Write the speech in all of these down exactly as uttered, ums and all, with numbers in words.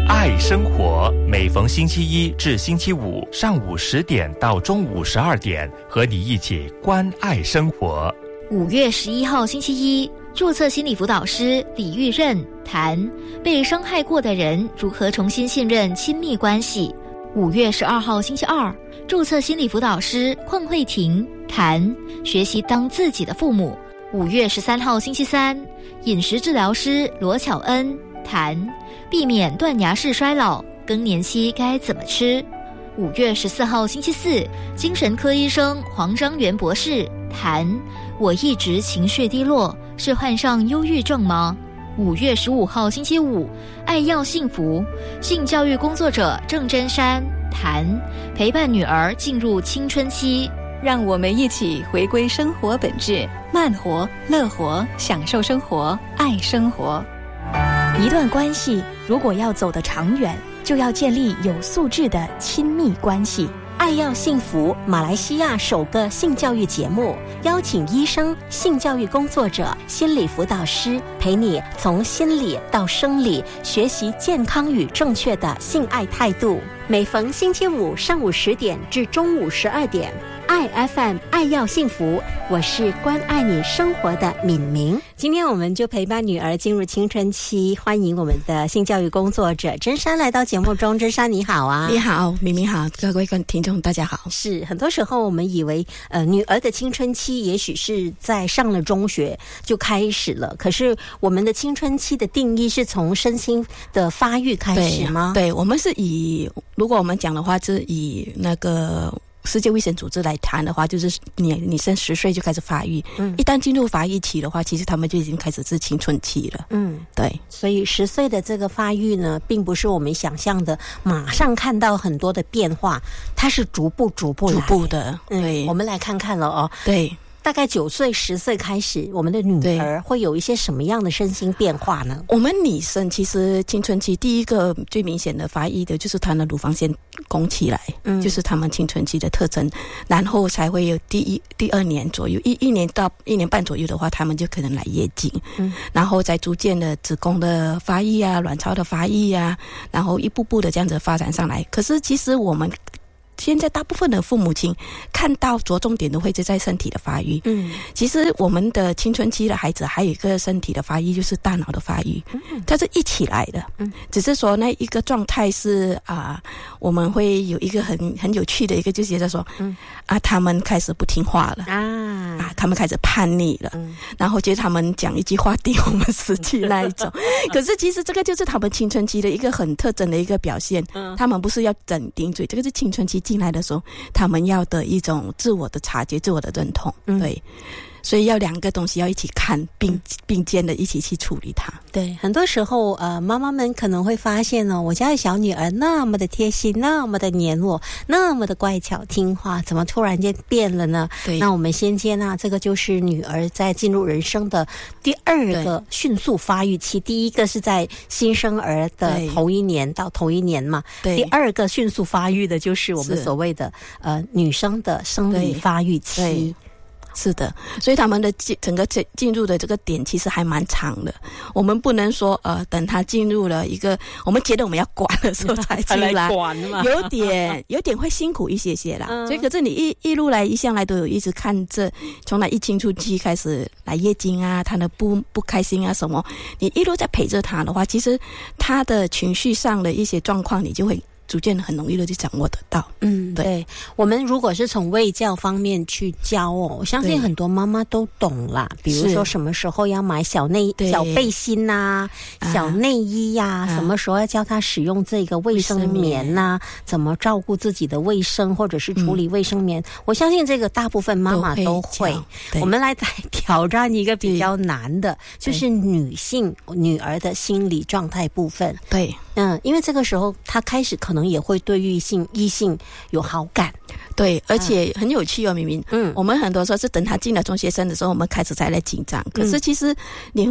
爱生活，每逢星期一至星期五上午十点到中午十二点，和你一起关爱生活。 五月十一号星期一，注册心理辅导师李玉任谈被伤害过的人如何重新信任亲密关系。五月十二号星期二，注册心理辅导师邝慧婷谈学习当自己的父母。五月十三号星期三，饮食治疗师罗巧恩谈避免断崖式衰老，更年期该怎么吃。五月十四号星期四，精神科医生黄章元博士谈我一直情绪低落，是患上忧郁症吗？五月十五号星期五，爱要幸福，性教育工作者郑真山谈陪伴女儿进入青春期。 让我们一起回归生活本质，慢活、乐活，享受生活，爱生活。 一段关系如果要走得长远，就要建立有素质的亲密关系。 爱要幸福，马来西亚首个性教育节目，邀请医生、性教育工作者、心理辅导师陪你从心理到生理学习健康与正确的性爱态度。每逢星期五上午十点至中午十二点，爱 F M 爱要幸福，我是关爱你生活的敏明。今天我们就陪伴女儿进入青春期，欢迎我们的性教育工作者真山来到节目中。真山你好啊。 你好，敏明好，各位听众大家好。 是，很多时候我们以为呃，女儿的青春期也许是在上了中学就开始了，可是我们的青春期的定义是从身心的发育开始吗？ 对，对，我们是以，如果我们讲的话是以那个世界卫生组织来谈的话，就是你女生十岁就开始发育，嗯，一旦进入发育期的话，其实他们就已经开始是青春期了，嗯，对。 所以十岁的这个发育呢，并不是我们想象的马上看到很多的变化，它是逐步逐步逐步的，对、 嗯。我们来看看了哦， 对。 大概九岁、十岁开始，我们的女儿会有一些什么样的身心变化呢？ 我们女生其实青春期第一个最明显的发育的就是她的乳房先拱起来，嗯，就是她们青春期的特征，然后才会有第一、第二年左右，一一年到一年半左右的话，她们就可能来月经，嗯，然后再逐渐的子宫的发育啊、卵巢的发育啊，然后一步步的这样子发展上来。可是其实我们现在大部分的父母亲看到着重点都会是在身体的发育，嗯，其实我们的青春期的孩子还有一个身体的发育，就是大脑的发育，嗯，它是一起来的，嗯，只是说那一个状态是啊、呃，我们会有一个很很有趣的一个，就是觉得说，嗯啊，他们开始不听话了啊啊，他们开始叛逆了，嗯，然后觉得他们讲一句话顶我们十句那一种，可是其实这个就是他们青春期的一个很特征的一个表现，嗯，他们不是要整顶嘴，这个是青春期进来的时候他们要的一种自我的察觉、自我的认同，嗯，对，所以要两个东西要一起看，并并肩的一起去处理它。 对，很多时候呃，妈妈们可能会发现呢、哦，我家的小女儿那么的贴心，那么的黏我，那么的乖巧听话，怎么突然间变了呢？对，那我们先接纳这个就是女儿在进入人生的第二个迅速发育期，第一个是在新生儿的头一年到头一年嘛，对，第二个迅速发育的就是我们所谓的呃女生的生理发育期。 是的，所以他们的整个进入的这个点其实还蛮长的。我们不能说呃，等他进入了一个我们觉得我们要管的时候才进来， 来管嘛， 有点有点会辛苦一些些啦。嗯、所以可是你一一路来一向来都有一直看着，从他一青春期开始来月经啊，他的不不开心啊什么，你一路在陪着他的话，其实他的情绪上的一些状况，你就会逐渐很容易的去掌握得到。 嗯，对，对，我们如果是从卫教方面去教哦，我相信很多妈妈都懂啦。比如说什么时候要买小内小背心呐、啊、小内衣呀、啊，什么时候要教她使用这个卫生棉呐、啊，怎么照顾自己的卫生或者是处理卫生棉、嗯，我相信这个大部分妈妈都会。我们来挑战一个比较难的，就是女性女儿的心理状态部分。 对， 嗯，因为这个时候她开始可能也会对异性异性有好感， 对，而且很有趣哦，明明，嗯，我们很多时候是等他进了中学生的时候，我们开始才来紧张。可是其实你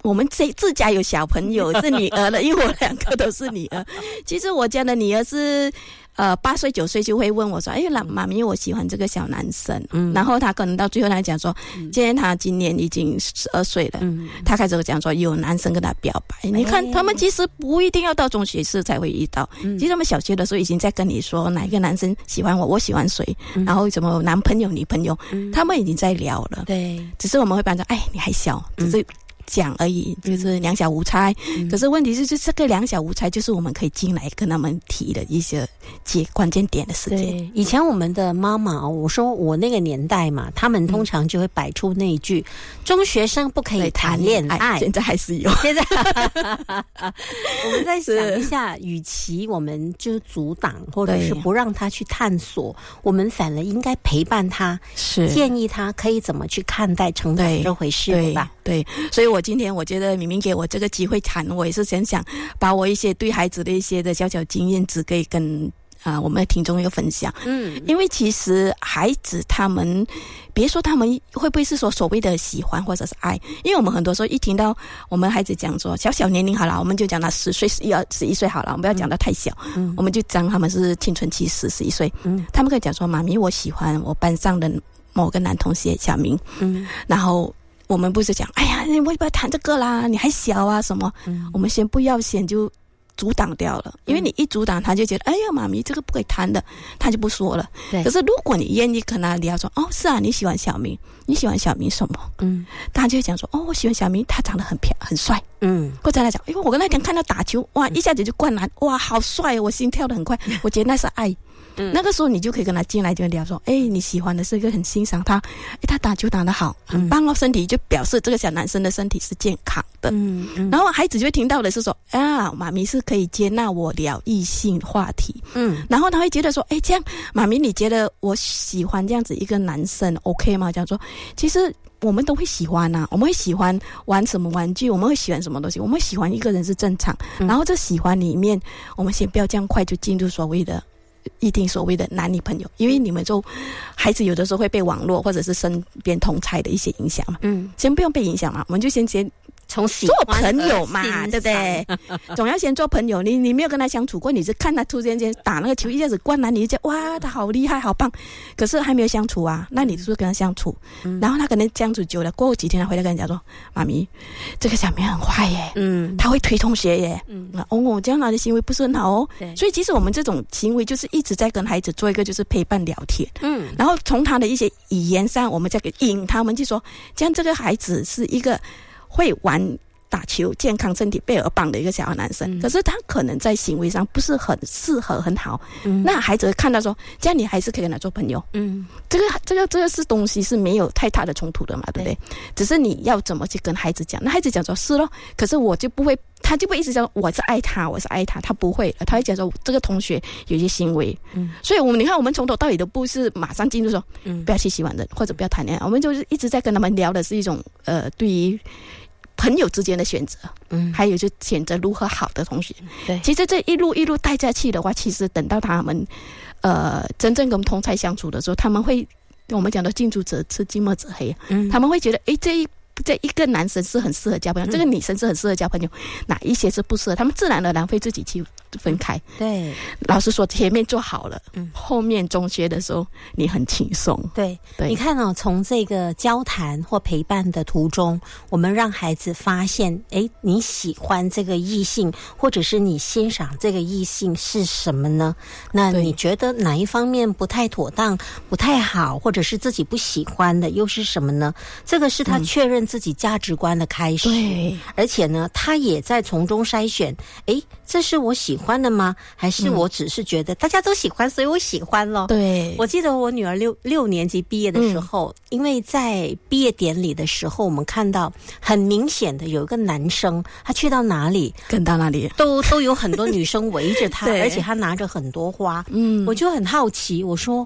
我们这自家有小朋友是女儿了，因为我两个都是女儿。其实我家的女儿是呃八岁九岁就会问我说：“哎呀，妈咪，我喜欢这个小男生。”嗯，然后他可能到最后来讲说，嗯、今天他今年已经十二岁了，嗯，他开始讲说有男生跟他表白。嗯、你看，他们其实不一定要到中学时才会遇到，嗯、其实他们小学的时候已经在跟你说哪一个男生喜欢我，我喜欢谁，嗯、然后什么男朋友女朋友，嗯、他们已经在聊了。对，只是我们会帮说，哎，你还小，只是。讲而已，就是两小无猜。嗯、可是问题是，就这个两小无猜，就是我们可以进来跟他们提的一些节关键点的时间。 对，以前我们的妈妈，我说我那个年代嘛，他们通常就会摆出那一句：“嗯、中学生不可以谈恋爱。” 现在还是有。现在我们在想一下，与其我们就阻挡或者是不让他去探索，我们反而应该陪伴他，是建议他可以怎么去看待成长这回事，对吧？ 对，所以我今天我觉得明明给我这个机会谈，我也是想想把我一些对孩子的一些的小小经验值可以跟啊、呃、我们的听众一个分享。嗯，因为其实孩子他们别说他们会不会是说所谓的喜欢或者是爱，因为我们很多时候一听到我们孩子讲说小小年龄好了，我们就讲他十岁十一十一岁好了，我们不要讲到太小，嗯，我们就讲他们是青春期十十一岁，嗯，他们可以讲说妈咪我喜欢我班上的某个男同学小明，嗯，然后。我们不是讲，哎呀，你为不要谈这个啦？你还小啊，什么？嗯、我们先不要，先就阻挡掉了，因为你一阻挡，他就觉得，哎呀，妈咪这个不可以谈的，他就不说了。对。可是如果你愿意跟他聊说，哦，是啊，你喜欢小明，你喜欢小明什么？嗯，他就会讲说，哦，我喜欢小明，他长得很漂，很帅。嗯，或者他讲，因为我跟那天看到打球，哇，一下子就灌篮，哇，好帅，我心跳得很快，我觉得那是爱。嗯、那个时候你就可以跟他进来就聊说，哎，你喜欢的是一个很欣赏他，哎，他打球打得好，很棒哦，身体就表示这个小男生的身体是健康的。嗯嗯。然后孩子就会听到的是说，啊，妈咪是可以接纳我聊异性话题。嗯。然后他会觉得说，哎，这样，妈咪你觉得我喜欢这样子一个男生 ，OK 吗？这样说，其实。我们都会喜欢啊，我们会喜欢玩什么玩具，我们会喜欢什么东西，我们会喜欢一个人是正常。嗯、然后这喜欢里面，我们先不要这样快就进入所谓的一定所谓的男女朋友，因为你们就孩子有的时候会被网络或者是身边同侪的一些影响嘛。嗯，先不用被影响嘛，我们就先先。从做朋友嘛，对不对？总要先做朋友。你你没有跟他相处过，你是看他突然间打那个球一下子灌篮，你就觉得哇，他好厉害，好棒。可是还没有相处啊，那你是不是跟他相处？嗯、然后他可能相处久了，过后几天他回来跟人家说：“妈咪，这个小明很坏耶，嗯，他会推同学耶，嗯，哦，这样的行为不是很好哦。”所以其实我们这种行为就是一直在跟孩子做一个就是陪伴聊天，嗯，然后从他的一些语言上，我们再给引他们就说，这样这个孩子是一个。会玩打球、健康身体贝尔棒的一个小男生，嗯、可是他可能在行为上不是很适合、很好。嗯、那孩子会看到说，这样你还是可以跟他做朋友。嗯，这个、这个、这个是东西是没有太大的冲突的嘛，对不对？对，只是你要怎么去跟孩子讲？那孩子讲说是咯，可是我就不会，他就不会一直讲我是爱他，我是爱他，他不会，他会讲说这个同学有一些行为。嗯，所以我们你看，我们从头到尾都不是马上进入说，嗯，不要去喜欢人或者不要谈恋爱，我们就是一直在跟他们聊的是一种呃，对于。朋友之间的选择，嗯，还有就选择如何好的同学，对，其实这一路一路带下去的话，其实等到他们，呃，真正跟同侪相处的时候，他们会，我们讲的近朱者赤，近墨者黑，嗯，他们会觉得，哎，这一这一个男生是很适合交朋友，嗯、这个女生是很适合交朋友，哪一些是不适合，他们自然而然会自己去分开。对，老实说，前面做好了，嗯，后面中学的时候你很轻松。对，对， 你看哦，从这个交谈或陪伴的途中，我们让孩子发现，哎，你喜欢这个异性，或者是你欣赏这个异性是什么呢？那你觉得哪一方面不太妥当、不太好，或者是自己不喜欢的，又是什么呢？这个是他确认自己价值观的开始。对，而且呢，他也在从中筛选，哎，这是我喜欢的吗？还是我只是觉得大家都喜欢，所以我喜欢咯。对，我记得我女儿六六年级毕业的时候，嗯、因为在毕业典礼的时候，我们看到很明显的有一个男生，他去到哪里， 跟到哪里， 都都有很多女生围着他，而且他拿着很多花。嗯，我就很好奇，我说。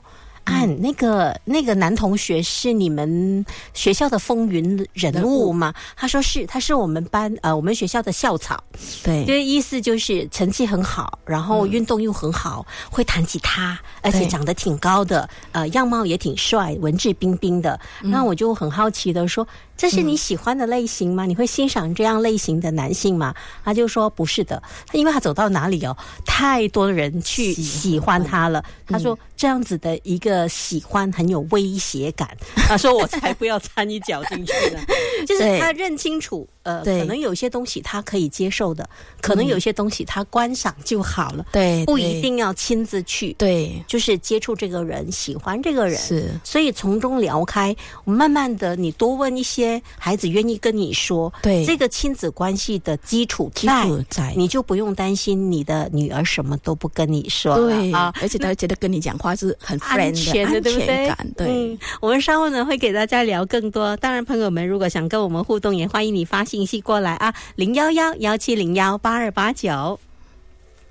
按、嗯、那个那个男同学是你们学校的风云人物吗？他说是，他是我们班呃我们学校的校草。 对， 这意思就是成绩很好，然后运动又很好，嗯、会弹吉他，而且长得挺高的，呃，样貌也挺帅，文质彬彬的。嗯、那我就很好奇的说，这是你喜欢的类型吗？嗯、你会欣赏这样类型的男性吗？他就说不是的，因为他走到哪里哦，太多人去喜欢他了。他说这样子的一个喜欢很有威胁感。他说我才不要掺一脚进去呢。就是他认清楚，呃，可能有些东西他可以接受的，可能有些东西他观赏就好了，对，不一定要亲自去，对，就是接触这个人，喜欢这个人，是，所以从中聊开，慢慢的你多问一些，孩子愿意跟你说，对，这个亲子关系的基础在，基础在，你就不用担心你的女儿什么都不跟你说了，对啊，而且他觉得跟你讲话是很 friend 的，安全的，对不对？对、嗯，我们稍后呢会给大家聊更多。当然，朋友们如果想跟我们互动，也欢迎你发信息过来啊，零幺幺幺七零幺八二八九。